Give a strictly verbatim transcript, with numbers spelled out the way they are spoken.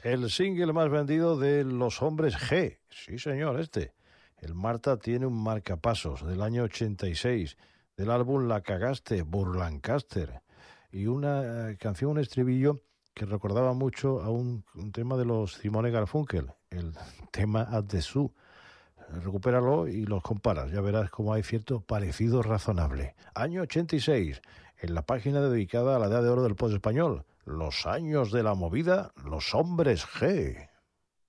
El single más vendido de Los Hombres G. Sí, señor, este. El Marta tiene un marcapasos del año ochenta y seis, del álbum La Cagaste, Burlancaster. Y una eh, canción, un estribillo que recordaba mucho a un, un tema de los Simone Garfunkel, el tema At the Zoo. Recupéralo y los comparas, ya verás cómo hay cierto parecido razonable. Año ochenta y seis, en la página dedicada a la edad de oro del pop español, los años de la movida, Los Hombres G.